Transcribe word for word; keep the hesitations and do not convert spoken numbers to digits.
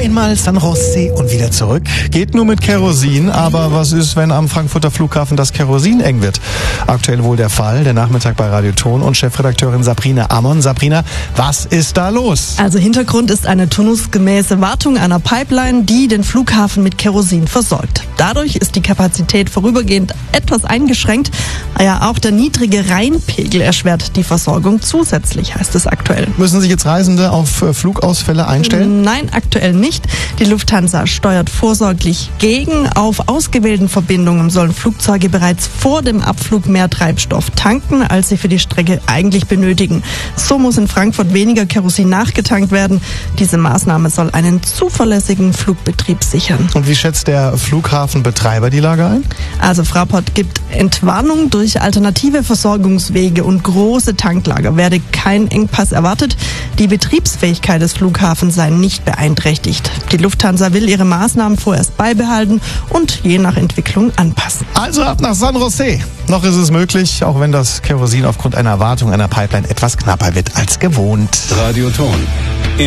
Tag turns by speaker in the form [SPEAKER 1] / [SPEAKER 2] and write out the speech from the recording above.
[SPEAKER 1] Einmal San Jose und wieder zurück. Geht nur mit Kerosin, aber was ist, wenn am Frankfurter Flughafen das Kerosin eng wird? Aktuell wohl der Fall. Der Nachmittag bei Radio Ton und Chefredakteurin Sabrina Ammon. Sabrina, was ist da los?
[SPEAKER 2] Also Hintergrund ist eine turnusgemäße Wartung einer Pipeline, die den Flughafen mit Kerosin versorgt. Dadurch ist die Kapazität vorübergehend etwas eingeschränkt. Ja, auch der niedrige Rheinpegel erschwert die Versorgung zusätzlich, heißt es aktuell.
[SPEAKER 1] Müssen sich jetzt Reisende auf Flugausfälle einstellen?
[SPEAKER 2] Nein, aktuell nicht. Die Lufthansa steuert vorsorglich gegen. Auf ausgewählten Verbindungen sollen Flugzeuge bereits vor dem Abflug mehr Treibstoff tanken, als sie für die Strecke eigentlich benötigen. So muss in Frankfurt weniger Kerosin nachgetankt werden. Diese Maßnahme soll einen zuverlässigen Flugbetrieb sichern.
[SPEAKER 1] Und wie schätzt der Flughafenbetreiber die Lage ein?
[SPEAKER 2] Also Fraport gibt Entwarnung. Durch alternative Versorgungswege und große Tanklager werde kein Engpass erwartet. Die Betriebsfähigkeit des Flughafens sei nicht beeinträchtigt. Die Lufthansa will ihre Maßnahmen vorerst beibehalten und je nach Entwicklung anpassen.
[SPEAKER 1] Also ab nach San Jose. Noch ist es möglich, auch wenn das Kerosin aufgrund einer Wartung einer Pipeline etwas knapper wird als gewohnt.
[SPEAKER 3] Radio Ton.